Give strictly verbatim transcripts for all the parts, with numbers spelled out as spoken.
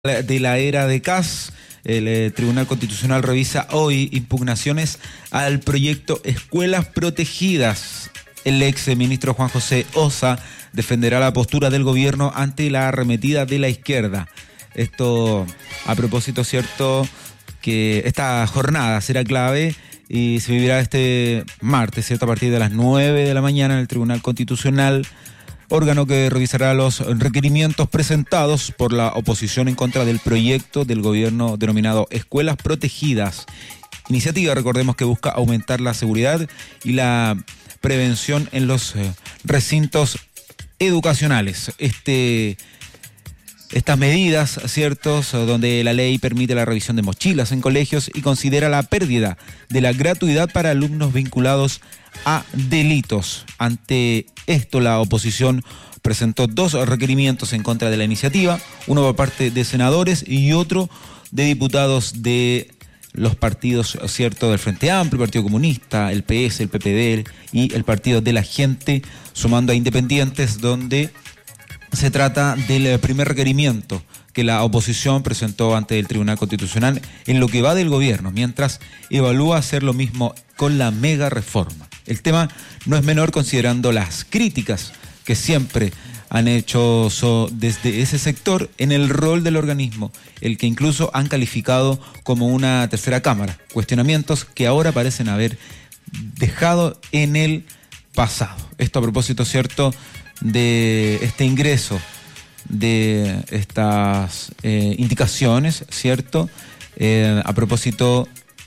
De la era de Kast, el eh, Tribunal Constitucional revisa hoy impugnaciones al proyecto Escuelas Protegidas. El ex ministro Juan José Ossa defenderá la postura del gobierno ante la arremetida de la izquierda. Esto a propósito, cierto, que esta jornada será clave y se vivirá este martes, cierto, a partir de las nueve de la mañana en el Tribunal Constitucional, órgano que revisará los requerimientos presentados por la oposición en contra del proyecto del gobierno denominado Escuelas Protegidas. Iniciativa, recordemos, que busca aumentar la seguridad y la prevención en los eh, recintos educacionales. Este, estas medidas, ciertos, donde la ley permite la revisión de mochilas en colegios y considera la pérdida de la gratuidad para alumnos vinculados a delitos. Ante esto, la oposición presentó dos requerimientos en contra de la iniciativa, uno por parte de senadores y otro de diputados de los partidos, cierto, del Frente Amplio, el Partido Comunista, el P S, el P P D y el Partido de la Gente, sumando a independientes, donde se trata del primer requerimiento que la oposición presentó ante el Tribunal Constitucional en lo que va del gobierno, mientras evalúa hacer lo mismo con la mega reforma. El tema no es menor considerando las críticas que siempre han hecho so, desde ese sector en el rol del organismo, el que incluso han calificado como una tercera cámara, cuestionamientos que ahora parecen haber dejado en el pasado. Esto a propósito, cierto, de este ingreso de estas eh, indicaciones, cierto, eh, a propósito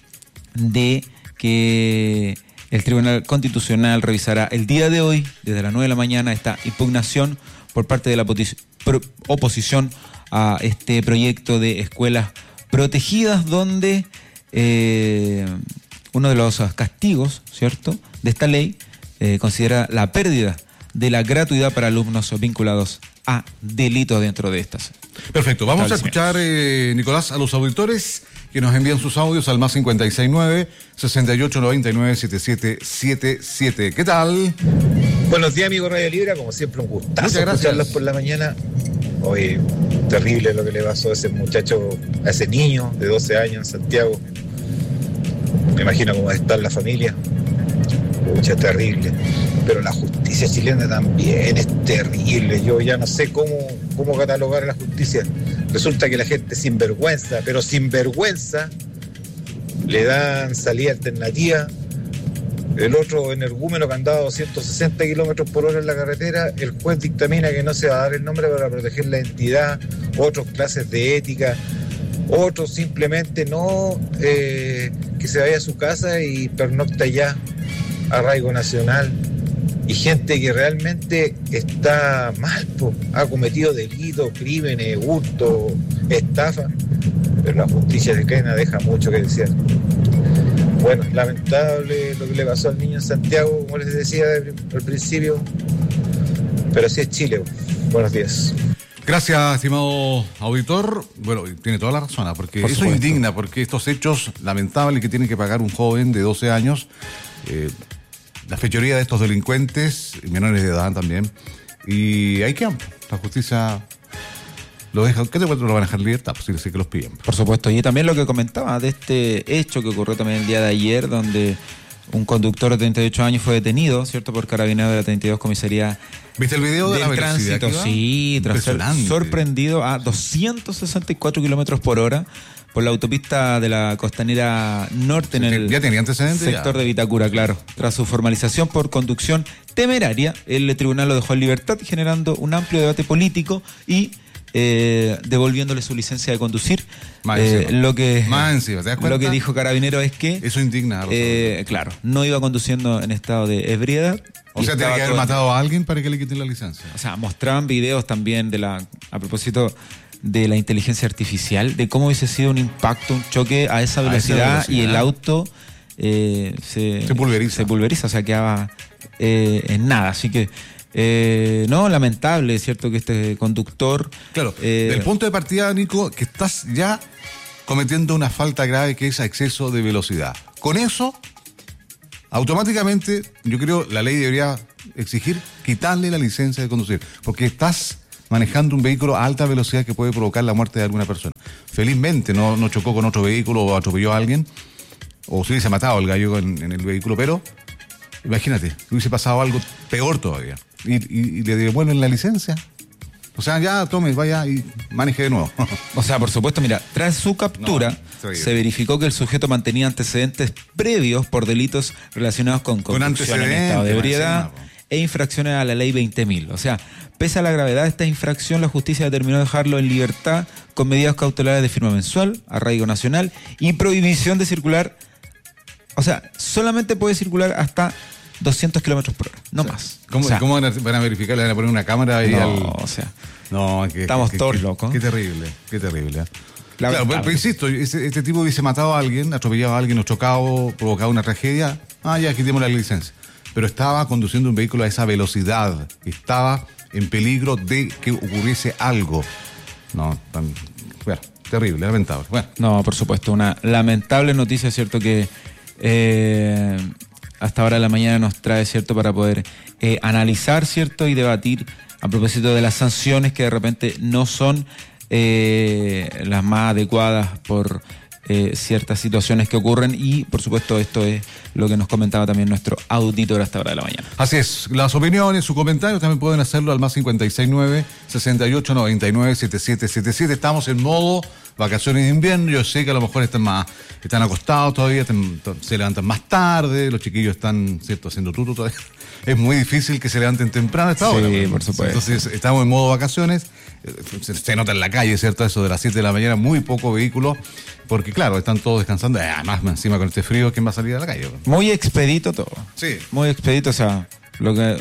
de que el Tribunal Constitucional revisará el día de hoy, desde las nueve de la mañana, esta impugnación por parte de la oposición a este proyecto de escuelas protegidas, donde eh, uno de los castigos, ¿cierto?, de esta ley eh, considera la pérdida de la gratuidad para alumnos vinculados a delitos dentro de estas. Perfecto, vamos a escuchar, eh, Nicolás, a los auditores que nos envían sus audios al más cincuenta y seis nueve, sesenta y ocho noventa y nueve, setenta y siete setenta y siete. ¿Qué tal? Buenos días, amigo Radio Libre, como siempre un gustazo escucharlos por la mañana. Hoy, terrible lo que le pasó a ese muchacho, a ese niño de doce años en Santiago. Me imagino cómo está la familia. Mucha, terrible. Pero la justicia chilena también es terrible. Yo ya no sé cómo, cómo catalogar a la justicia. Resulta que la gente sinvergüenza, pero sinvergüenza, le dan salida alternativa. El otro energúmeno que andaba a doscientos sesenta kilómetros por hora en la carretera, el juez dictamina que no se va a dar el nombre para proteger la identidad. Otros clases de ética. Otros simplemente no, eh, que se vaya a su casa y pernocta ya, arraigo nacional. Y gente que realmente está mal, po, ha cometido delitos, crímenes, hurto, estafa, pero la justicia chilena deja mucho que desear. Bueno, lamentable lo que le pasó al niño en Santiago, como les decía al principio, pero así es Chile. Buenos días. Gracias, estimado auditor. Bueno, tiene toda la razón, porque Por eso supuesto. indigna, porque estos hechos lamentables que tiene que pagar un joven de doce años, eh, la fechoría de estos delincuentes, menores de edad también, y hay que la justicia lo deja. ¿Qué te cuento? Lo van a dejar en libertad, pues sí que los piden. Por supuesto, y también lo que comentaba de este hecho que ocurrió también el día de ayer, donde un conductor de treinta y ocho años fue detenido, ¿cierto?, por carabineros de la treinta y dos Comisaría ¿Viste el video de del la velocidad tránsito? Sí, tras ser Impresionante. sorprendido a doscientos sesenta y cuatro kilómetros por hora por la autopista de la Costanera Norte, en el Ya tenía antecedentes. sector ya. de Vitacura, claro. Tras su formalización por conducción temeraria, el tribunal lo dejó en libertad, generando un amplio debate político y eh, devolviéndole su licencia de conducir. Más Eh, encima. lo que Más encima, ¿te das cuenta? lo que dijo Carabinero es que Eso indigna a los eh, claro, no iba conduciendo en estado de ebriedad. O y sea, tiene estaba que haber todo- matado a alguien para que le quiten la licencia. O sea, mostraban videos también de la, a propósito de la inteligencia artificial, de cómo hubiese sido un impacto, un choque a esa velocidad, velocidad. y el auto eh, se, Se pulveriza. se pulveriza, o sea, quedaba eh, en nada. Así que, eh, no, lamentable, ¿cierto?, que este conductor... Claro, eh, del punto de partida, Nico, que estás ya cometiendo una falta grave que es exceso de velocidad. Con eso, automáticamente, yo creo, la ley debería exigir quitarle la licencia de conducir, porque estás manejando un vehículo a alta velocidad que puede provocar la muerte de alguna persona. Felizmente no, no chocó con otro vehículo o atropelló a alguien, o se hubiese matado el gallo en, en el vehículo, pero imagínate, hubiese pasado algo peor todavía. Y, y, y le devuelven la licencia. O sea, ya tome, vaya y maneje de nuevo. O sea, por supuesto, mira, tras su captura, no, se verificó que el sujeto mantenía antecedentes previos por delitos relacionados con conducción en estado de ebriedad e infracciones a la ley veinte mil. O sea, pese a la gravedad de esta infracción, la justicia determinó dejarlo en libertad con medidas cautelares de firma mensual, arraigo nacional y prohibición de circular. O sea, solamente puede circular hasta doscientos kilómetros por hora, no o sea, más. ¿Cómo, o sea, ¿Cómo van a, van a verificar? ¿Le van a poner una cámara ahí no, al...? o sea, no, que, estamos que, todos que, locos. Qué terrible, qué terrible. Claro, pero, pero insisto, este, este tipo hubiese matado a alguien, atropellado a alguien, o chocado, provocado una tragedia. Ah, ya, quitemos la licencia. Pero estaba conduciendo un vehículo a esa velocidad. Estaba en peligro de que ocurriese algo. No, tan, bueno, terrible, lamentable. Bueno. No, por supuesto, una lamentable noticia, cierto, que eh, hasta ahora de la mañana nos trae, cierto, para poder eh, analizar, cierto, y debatir a propósito de las sanciones que de repente no son eh, las más adecuadas por eh, ciertas situaciones que ocurren, y por supuesto esto es lo que nos comentaba también nuestro auditor hasta ahora de la mañana. Así es, las opiniones, sus comentarios también pueden hacerlo al más cincuenta y seis nueve, sesenta y ocho, noventa y nueve, setenta y siete setenta y siete. Estamos en modo vacaciones de invierno. Yo sé que a lo mejor están más, están acostados todavía, están, se levantan más tarde, los chiquillos están, cierto, haciendo tuto todavía. Es muy difícil que se levanten temprano a esta hora. Sí, por supuesto. Entonces estamos en modo vacaciones. Se, se nota en la calle, cierto, eso de las siete de la mañana, muy poco vehículo, porque claro, están todos descansando. Además, encima con este frío, ¿quién va a salir a la calle? Muy expedito todo. Sí. Muy expedito, o sea, lo que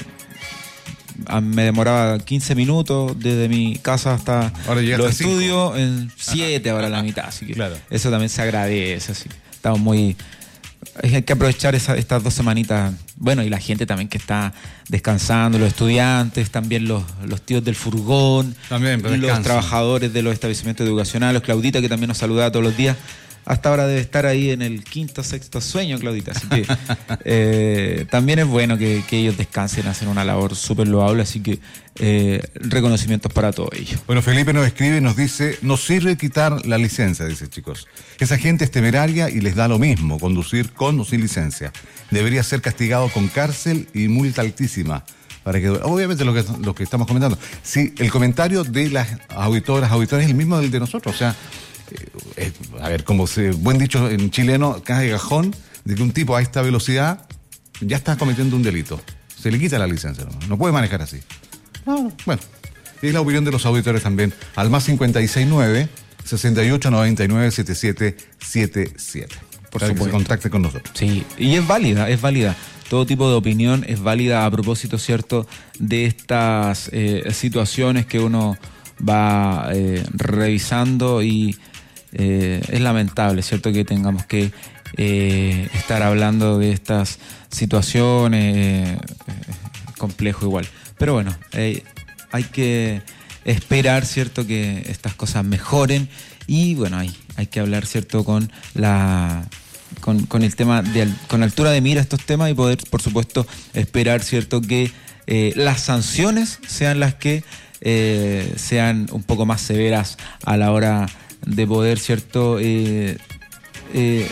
me demoraba quince minutos desde mi casa hasta los estudios, en siete ahora la mitad, así que claro, eso también se agradece, así. Estamos muy... Hay que aprovechar esa, estas dos semanitas, bueno, y la gente también que está descansando, los estudiantes, también los, los tíos del furgón, también, y los trabajadores de los establecimientos educacionales, Claudita, que también nos saluda todos los días. Hasta ahora debe estar ahí en el quinto, sexto sueño, Claudita. Así que eh, también es bueno que, que ellos descansen, hacen una labor súper loable. Así que eh, reconocimientos para todos ellos. Bueno, Felipe nos escribe y nos dice: no sirve quitar la licencia, dice, chicos. Esa gente es temeraria y les da lo mismo conducir con o sin licencia. Debería ser castigado con cárcel y multa altísima. Para que, obviamente lo que, lo que estamos comentando. Sí, el comentario de las auditoras, auditores es el mismo del de nosotros. O sea, Eh, a ver, como se, buen dicho en chileno, caja de cajón, de que un tipo a esta velocidad ya está cometiendo un delito. Se le quita la licencia, no, no puede manejar así. No, bueno, es la opinión de los auditores también. Al más cincuenta y seis nueve, sesenta y ocho, noventa y nueve, setenta y siete setenta y siete. Por para supuesto, que se contacte con nosotros. Sí, y es válida, es válida. Todo tipo de opinión es válida a propósito, ¿cierto?, de estas eh, situaciones que uno va eh, revisando, y Eh, es lamentable, ¿cierto?, que tengamos que eh, estar hablando de estas situaciones, eh, complejo igual. Pero bueno, eh, hay que esperar, ¿cierto?, que estas cosas mejoren, y bueno, hay, hay que hablar, ¿cierto?, con la con, con el tema de con altura de mira estos temas, y poder, por supuesto, esperar, ¿cierto?, que eh, las sanciones sean las que eh, sean un poco más severas a la hora de poder, ¿cierto?, eh, eh,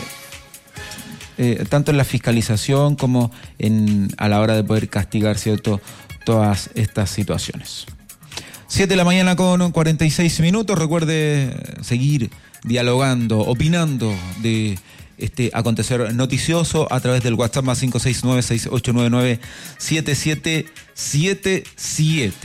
eh, tanto en la fiscalización como en a la hora de poder castigar, ¿cierto?, todas estas situaciones. siete de la mañana con cuarenta y seis minutos. Recuerde seguir dialogando, opinando de este acontecer noticioso a través del WhatsApp más cinco seis nueve, seis ocho nueve nueve, siete siete siete siete.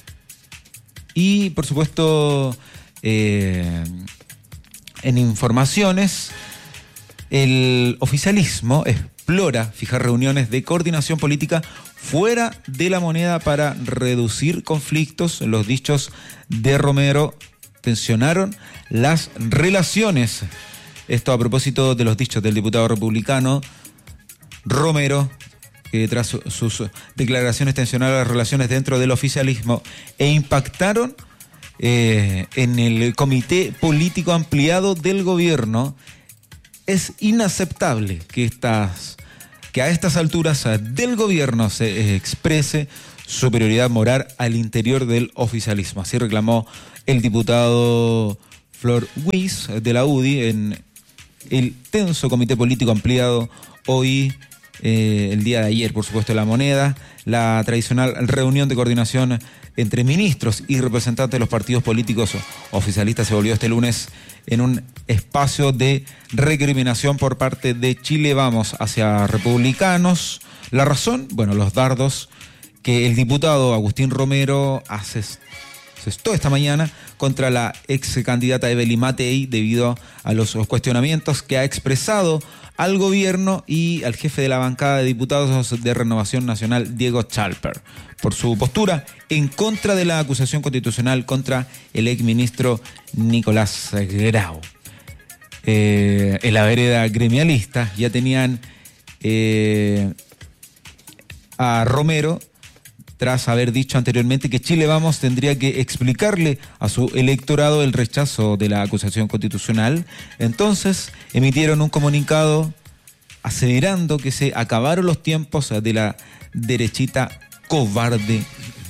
Y por supuesto, Eh, en informaciones, el oficialismo explora fijar reuniones de coordinación política fuera de la moneda para reducir conflictos. Los dichos de Romero tensionaron las relaciones. Esto a propósito de los dichos del diputado republicano Romero, que tras su, sus declaraciones tensionaron las relaciones dentro del oficialismo e impactaron Eh, en el comité político ampliado del gobierno. Es inaceptable que estas que a estas alturas del gobierno se exprese superioridad moral al interior del oficialismo. Así reclamó el diputado Flor Weiss de la U D I en el tenso comité político ampliado hoy, eh, el día de ayer, por supuesto, en La Moneda, la tradicional reunión de coordinación entre ministros y representantes de los partidos políticos oficialistas se volvió este lunes en un espacio de recriminación por parte de Chile Vamos hacia republicanos. La razón, bueno, los dardos que el diputado Agustín Romero asestó esta mañana contra la ex candidata Evelyn Matei debido a los cuestionamientos que ha expresado al gobierno y al jefe de la bancada de diputados de Renovación Nacional, Diego Chalper, por su postura en contra de la acusación constitucional contra el exministro Nicolás Grau. Eh, en la vereda gremialista ya tenían eh, a Romero, tras haber dicho anteriormente que Chile Vamos tendría que explicarle a su electorado el rechazo de la acusación constitucional. Entonces emitieron un comunicado aseverando que se acabaron los tiempos de la derechita cobarde.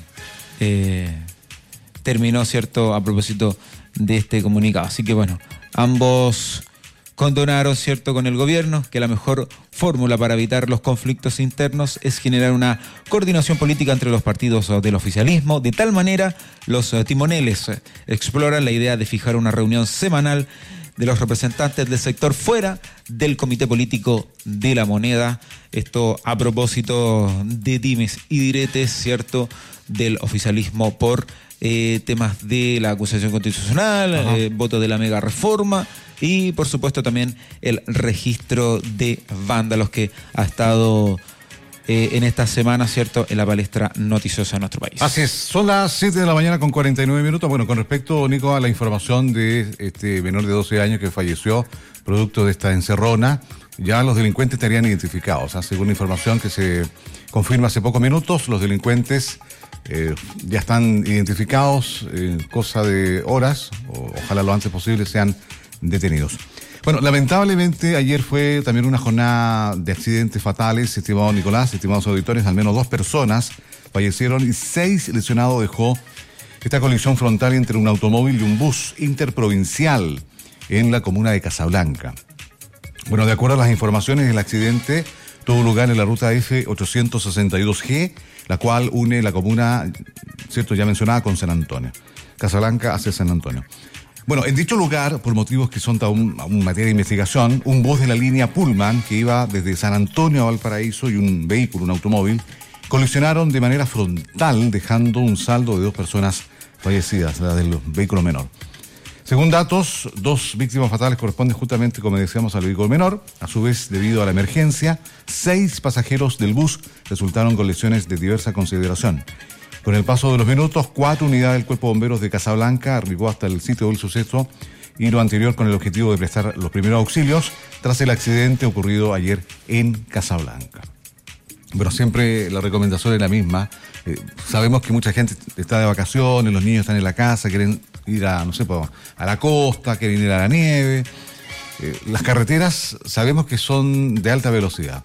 Eh, terminó, ¿cierto?, a propósito de este comunicado. Así que bueno, ambos condonaron, ¿cierto?, con el gobierno que la mejor fórmula para evitar los conflictos internos es generar una coordinación política entre los partidos del oficialismo. De tal manera, los timoneles exploran la idea de fijar una reunión semanal de los representantes del sector fuera del comité político de La Moneda. Esto a propósito de dimes y diretes, ¿cierto?, del oficialismo por eh, temas de la acusación constitucional, eh, voto de la mega reforma y por supuesto también el registro de vándalos que ha estado eh, en esta semana, ¿cierto?, en la palestra noticiosa de nuestro país. Así es, son las siete de la mañana con cuarenta y nueve minutos. Bueno, con respecto, Nico, a la información de este menor de doce años que falleció producto de esta encerrona, ya los delincuentes estarían identificados, ¿eh? Según la información que se confirma hace pocos minutos, los delincuentes eh, ya están identificados en cosa de horas, o, ojalá lo antes posible sean detenidos. Bueno, lamentablemente ayer fue también una jornada de accidentes fatales, estimado Nicolás, estimados auditores. Al menos dos personas fallecieron y seis lesionados dejó esta colisión frontal entre un automóvil y un bus interprovincial en la comuna de Casablanca. Bueno, de acuerdo a las informaciones, el accidente tuvo lugar en la ruta F ochocientos sesenta y dos G, la cual une la comuna, cierto, ya mencionada, con San Antonio. Casablanca hacia San Antonio. Bueno, en dicho lugar, por motivos que son aún, aún materia de investigación, un bus de la línea Pullman que iba desde San Antonio a Valparaíso y un vehículo, un automóvil, colisionaron de manera frontal, dejando un saldo de dos personas fallecidas, la del vehículo menor. Según datos, dos víctimas fatales corresponden justamente, como decíamos, al vehículo menor. A su vez, debido a la emergencia, seis pasajeros del bus resultaron con lesiones de diversa consideración. Con el paso de los minutos, cuatro unidades del Cuerpo de Bomberos de Casablanca arribó hasta el sitio del suceso y lo anterior con el objetivo de prestar los primeros auxilios tras el accidente ocurrido ayer en Casablanca. Pero siempre la recomendación es la misma. Eh, sabemos que mucha gente está de vacaciones, los niños están en la casa, quieren ir a, no sé, a la costa, quieren ir a la nieve. Eh, las carreteras sabemos que son de alta velocidad.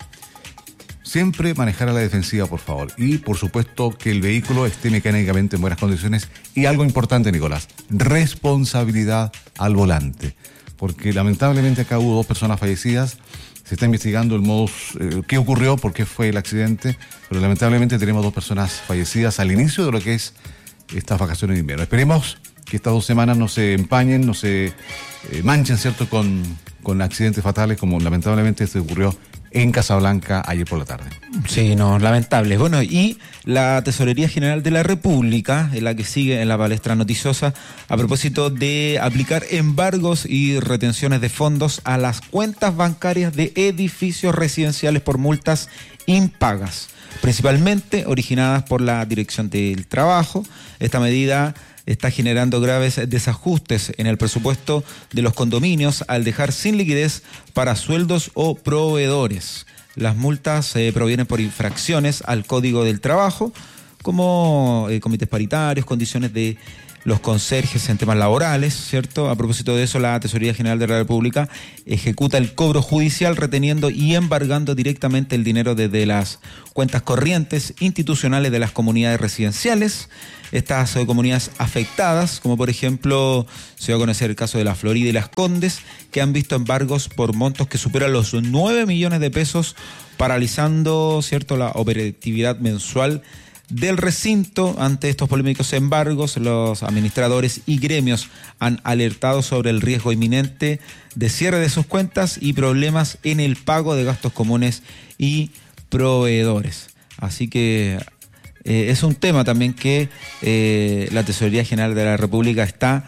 Siempre manejar a la defensiva, por favor. Y, por supuesto, que el vehículo esté mecánicamente en buenas condiciones. Y algo importante, Nicolás, responsabilidad al volante. Porque, lamentablemente, acá hubo dos personas fallecidas. Se está investigando el modus, eh, qué ocurrió, por qué fue el accidente. Pero, lamentablemente, tenemos dos personas fallecidas al inicio de lo que es estas vacaciones de invierno. Esperemos que estas dos semanas no se empañen, no se eh, manchen, ¿cierto?, con, con accidentes fatales, como lamentablemente se ocurrió en Casablanca ayer por la tarde. Sí, no, lamentable. Bueno, y la Tesorería General de la República, en la que sigue en la palestra noticiosa, a propósito de aplicar embargos y retenciones de fondos a las cuentas bancarias de edificios residenciales por multas impagas, principalmente originadas por la Dirección del Trabajo. Esta medida está generando graves desajustes en el presupuesto de los condominios al dejar sin liquidez para sueldos o proveedores. Las multas eh, provienen por infracciones al Código del Trabajo, como eh, comités paritarios, condiciones de los conserjes en temas laborales, ¿cierto? A propósito de eso, la Tesorería General de la República ejecuta el cobro judicial reteniendo y embargando directamente el dinero desde las cuentas corrientes institucionales de las comunidades residenciales. Estas eh, comunidades afectadas, como por ejemplo, se va a conocer el caso de la Florida y Las Condes, que han visto embargos por montos que superan los nueve millones de pesos, paralizando, ¿cierto?, la operatividad mensual del recinto. Ante estos polémicos embargos, los administradores y gremios han alertado sobre el riesgo inminente de cierre de sus cuentas y problemas en el pago de gastos comunes y proveedores. Así que eh, es un tema también que eh, la Tesorería General de la República está,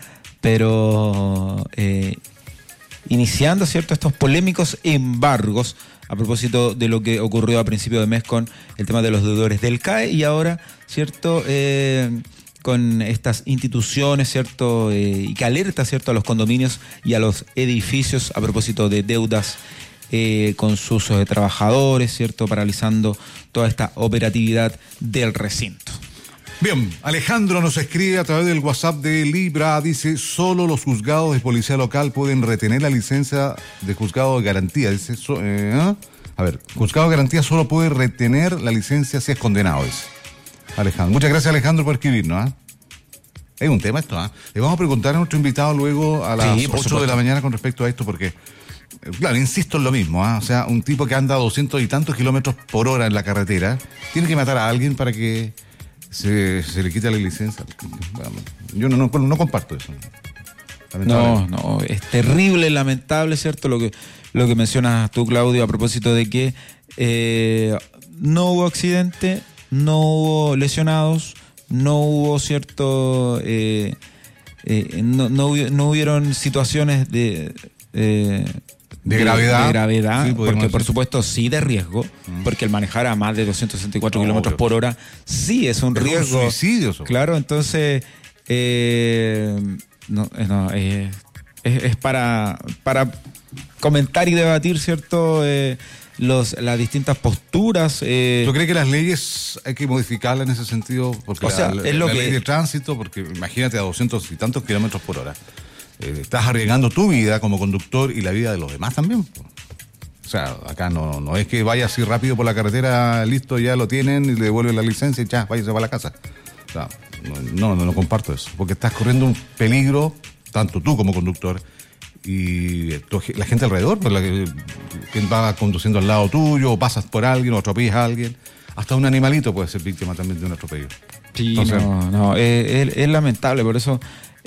pero eh, iniciando, ¿cierto?, estos polémicos embargos a propósito de lo que ocurrió a principio de mes con el tema de los deudores del C A E y ahora, ¿cierto?, eh, con estas instituciones, ¿cierto?, eh, y que alerta, ¿cierto?, a los condominios y a los edificios a propósito de deudas eh, con sus eh, trabajadores, ¿cierto?, paralizando toda esta operatividad del recinto. Bien, Alejandro nos escribe a través del WhatsApp de Libra, dice, solo los juzgados de policía local pueden retener la licencia de juzgado de garantía. Dice, so, eh, ¿eh? A ver, juzgado de garantía solo puede retener la licencia si es condenado, dice Alejandro. Muchas gracias, Alejandro, por escribirnos. ¿eh? Es un tema esto. ¿eh? Le vamos a preguntar a nuestro invitado luego a las sí, ocho de la mañana con respecto a esto, porque, claro, insisto en lo mismo. ¿eh? O sea, un tipo que anda a doscientos y tantos kilómetros por hora en la carretera tiene que matar a alguien para que Se, se le quita la licencia. Yo no, no, no comparto eso. No, no, es terrible, lamentable, ¿cierto? Lo que, lo que mencionas tú, Claudio, a propósito de que eh, no hubo accidente, no hubo lesionados, no hubo, ¿cierto? Eh, eh, no, no, no hubieron situaciones de... Eh, De gravedad. De gravedad, sí, porque decir. por supuesto sí de riesgo, mm. porque el manejar a más de doscientos sesenta y cuatro no, kilómetros por hora sí es un es riesgo. Un suicidio. Eso. Claro, entonces eh, no, no, eh, es, es para, para comentar y debatir, ¿cierto? Eh, los, las distintas posturas. Eh. ¿Tú crees que las leyes hay que modificarlas en ese sentido? Porque o sea, la, es lo la que... ley de tránsito, porque imagínate a doscientos y tantos kilómetros por hora. Eh, estás arriesgando tu vida como conductor y la vida de los demás también. O sea, acá no, no es que vaya así rápido por la carretera, listo, ya lo tienen y le devuelven la licencia y ya, váyase para la casa. O sea, no, no, no comparto eso, porque estás corriendo un peligro, tanto tú como conductor, y tu, la gente alrededor, pues la que, que va conduciendo al lado tuyo, o pasas por alguien, o atropellas a alguien. Hasta un animalito puede ser víctima también de un atropello. Sí, Entonces, no, no, es, es, es lamentable, por eso...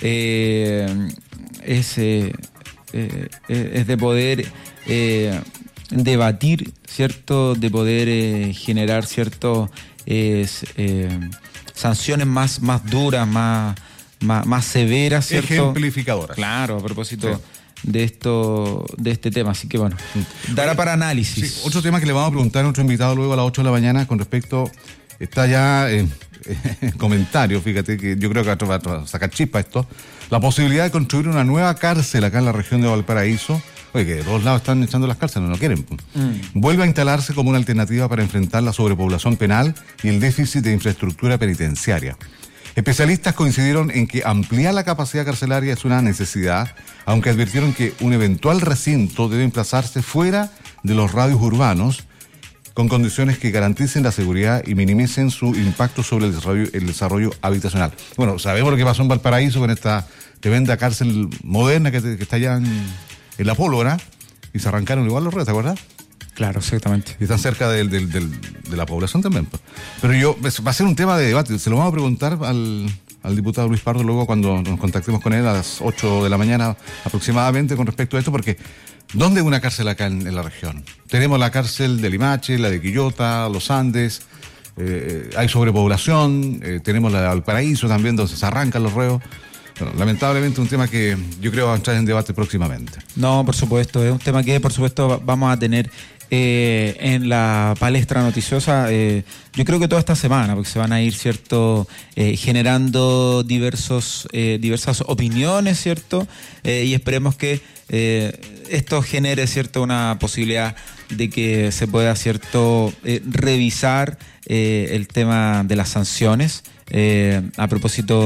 Eh, es, eh, eh, es de poder eh, debatir, ¿cierto? De poder eh, generar, ¿cierto? Eh, eh, sanciones más, más duras, más, más, más severas, ¿cierto? Ejemplificadoras. Claro, a propósito sí. de esto, de este tema. Así que bueno, dará para análisis. Sí, otro tema que le vamos a preguntar a nuestro invitado luego a las ocho de la mañana con respecto, está ya en eh, comentario, fíjate que yo creo que va a sacar chispa esto. La posibilidad de construir una nueva cárcel acá en la región de Valparaíso. Oye, que de todos lados están echando las cárceles, no quieren. Mm. Vuelve a instalarse como una alternativa para enfrentar la sobrepoblación penal y el déficit de infraestructura penitenciaria. Especialistas coincidieron en que ampliar la capacidad carcelaria es una necesidad, aunque advirtieron que un eventual recinto debe emplazarse fuera de los radios urbanos, con condiciones que garanticen la seguridad y minimicen su impacto sobre el desarrollo, el desarrollo habitacional. Bueno, sabemos lo que pasó en Valparaíso con esta tremenda cárcel moderna que, que está allá en, en la pólvora, y se arrancaron igual los reos, ¿te acuerdas? Claro, exactamente. Y están cerca del, del, del, de la población también. Pero yo, va a ser un tema de debate, se lo vamos a preguntar al, al diputado Luis Pardo luego cuando nos contactemos con él a las ocho de la mañana aproximadamente con respecto a esto, porque ¿dónde hay una cárcel acá en, en la región? Tenemos la cárcel de Limache, la de Quillota, Los Andes, eh, hay sobrepoblación, eh, tenemos la de Valparaíso también, donde se arrancan los reos. Bueno, lamentablemente un tema que yo creo va a entrar en debate próximamente. No, por supuesto, es un tema que por supuesto vamos a tener eh, en la palestra noticiosa, eh, yo creo que toda esta semana, porque se van a ir, ¿cierto?, eh, generando diversos, eh, diversas opiniones, ¿cierto? Eh, y esperemos que eh, esto genere, ¿cierto?, una posibilidad de que se pueda, ¿cierto?, eh, revisar eh, el tema de las sanciones. Eh, a propósito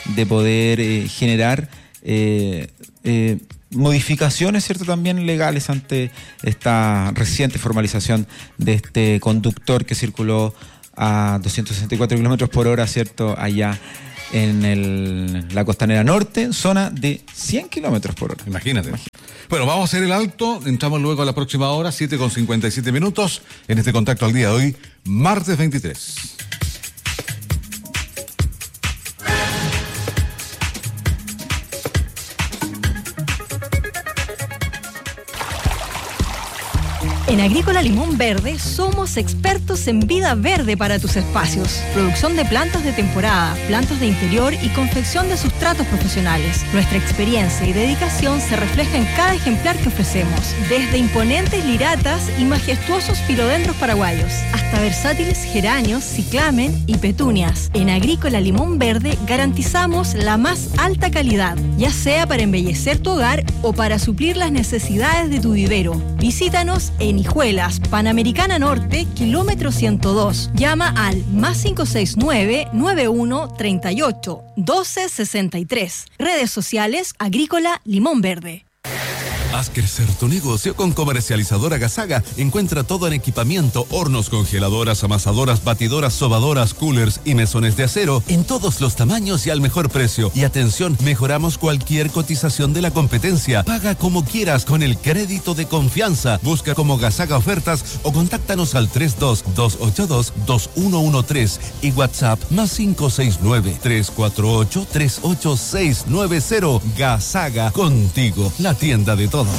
de poder eh, generar eh, eh, modificaciones, ¿cierto?, también legales ante esta reciente formalización de este conductor que circuló a doscientos sesenta y cuatro kilómetros por hora, ¿cierto?, allá en el, la Costanera Norte, zona de cien kilómetros por hora. Imagínate. Imagínate. Bueno, vamos a hacer el alto, entramos luego a la próxima hora, siete con cincuenta y siete minutos, en este contacto al día de hoy, martes veintitrés. En Agrícola Limón Verde somos expertos en vida verde para tus espacios. Producción de plantas de temporada, plantas de interior y confección de sustratos profesionales. Nuestra experiencia y dedicación se refleja en cada ejemplar que ofrecemos. Desde imponentes liratas y majestuosos filodendros paraguayos, hasta versátiles geranios, ciclamen y petunias. En Agrícola Limón Verde garantizamos la más alta calidad, ya sea para embellecer tu hogar o para suplir las necesidades de tu vivero. Visítanos en Hijuelas, Panamericana Norte, kilómetro ciento dos. Llama al más cinco seis nueve, nueve uno tres ocho, uno dos seis tres. Redes sociales Agrícola Limón Verde. Haz crecer tu negocio con Comercializadora Gasaga. Encuentra todo en equipamiento, hornos, congeladoras, amasadoras, batidoras, sobadoras, coolers y mesones de acero en todos los tamaños y al mejor precio. Y atención, mejoramos cualquier cotización de la competencia. Paga como quieras con el crédito de confianza. Busca como Gasaga Ofertas o contáctanos al tres dos dos ocho dos dos uno uno tres y WhatsApp más cinco seis nueve, tres cuatro ocho, tres ocho seis nueve cero. Gasaga, contigo, la tienda de todos.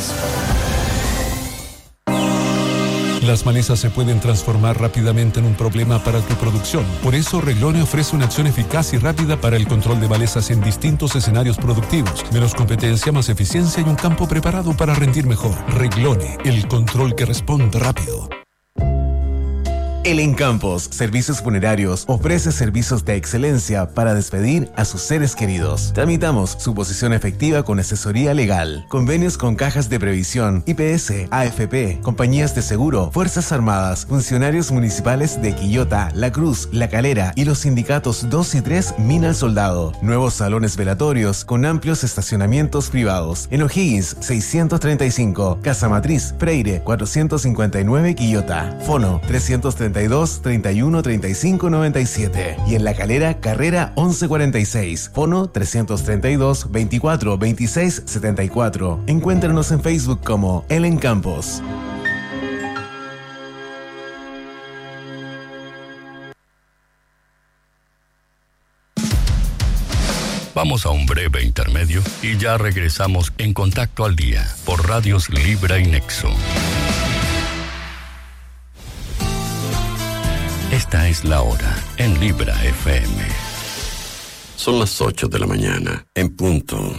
Las malezas se pueden transformar rápidamente en un problema para tu producción. Por eso, Reglone ofrece una acción eficaz y rápida para el control de malezas en distintos escenarios productivos. Menos competencia, más eficiencia y un campo preparado para rendir mejor. Reglone, el control que responde rápido. El Encampos Servicios Funerarios ofrece servicios de excelencia para despedir a sus seres queridos. Tramitamos su posición efectiva con asesoría legal, convenios con cajas de previsión, I P S, A F P, compañías de seguro, Fuerzas Armadas, funcionarios municipales de Quillota, La Cruz, La Calera y los sindicatos dos y tres Mina al Soldado. Nuevos salones velatorios con amplios estacionamientos privados. En O'Higgins seiscientos treinta y cinco, Casa Matriz, Freire cuatrocientos cincuenta y nueve Quillota. Fono trescientos treinta y dos, treinta y uno, treinta y cinco, noventa y siete. Y en La Calera, Carrera once cuarenta y seis. Fono trescientos treinta y dos, veinticuatro, veintiséis, setenta y cuatro. Encuéntranos en Facebook como El Encampos. Vamos a un breve intermedio y ya regresamos en Contacto al Día por Radios Libra y Nexo. Esta es la hora en Libra F M. Son las ocho de la mañana, en punto.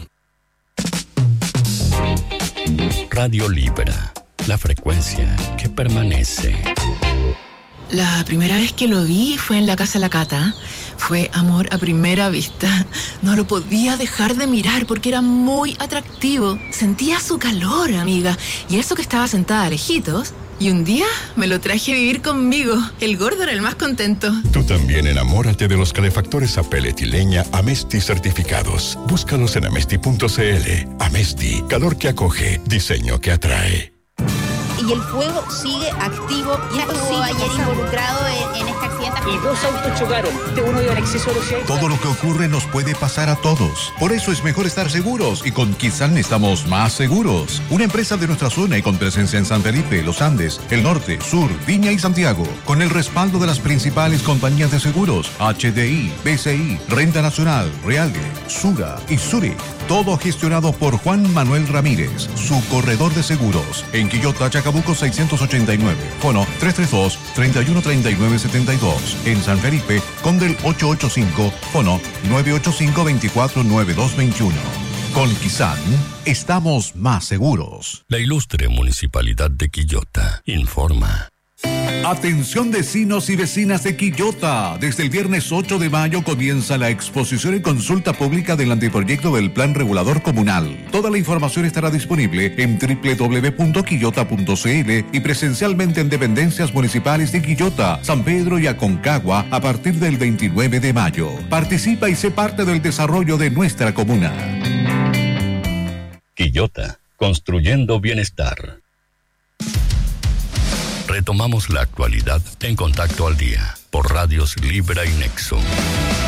Radio Libra, la frecuencia que permanece. La primera vez que lo vi fue en la casa La Cata. Fue amor a primera vista. No lo podía dejar de mirar porque era muy atractivo. Sentía su calor, amiga. Y eso que estaba sentada lejitos. Y un día me lo traje a vivir conmigo. El gordo era el más contento. Tú también enamórate de los calefactores a pellet y leña Amesti certificados. Búscalos en amesti punto c l. Amesti, calor que acoge, diseño que atrae. Y el fuego sigue activo. Y estuvo ayer involucrado en, en este accidente. Y dos autos chocaron. De uno iba en exceso de velocidad. Todo lo que ocurre nos puede pasar a todos. Por eso es mejor estar seguros. Y con Kizan estamos más seguros. Una empresa de nuestra zona y con presencia en San Felipe, Los Andes, el Norte, Sur, Viña y Santiago. Con el respaldo de las principales compañías de seguros. H D I, B C I, Renta Nacional, Realge, Sura y Zurich. Todo gestionado por Juan Manuel Ramírez, su corredor de seguros. En Quillota, Chacabuco seiscientos ochenta y nueve. Fono tres tres dos, treinta y uno, treinta y nueve, setenta y dos. En San Felipe, Condel ochocientos ochenta y cinco. Fono nueve ocho cinco, veinticuatro, noventa y dos veintiuno. Con Kizan, estamos más seguros. La ilustre Municipalidad de Quillota informa. Atención vecinos y vecinas de Quillota. Desde el viernes ocho de mayo comienza la exposición y consulta pública del anteproyecto del Plan Regulador Comunal. Toda la información estará disponible en doble u doble u doble u punto quillota punto c l y presencialmente en dependencias municipales de Quillota, San Pedro y Aconcagua a partir del veintinueve de mayo. Participa y sé parte del desarrollo de nuestra comuna. Quillota, construyendo bienestar. Retomamos la actualidad en Contacto al Día por Radios Libra y Nexo.